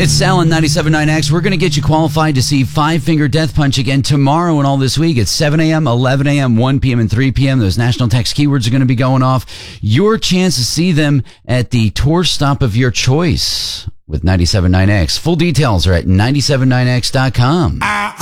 It's Sal on 97.9X. We're going to get you qualified to see Five Finger Death Punch again tomorrow and all this week at 7 a.m., 11 a.m., 1 p.m., and 3 p.m. Those national text keywords are going to be going off. Your chance to see them at the tour stop of your choice with 97.9X. Full details are at 97.9X.com.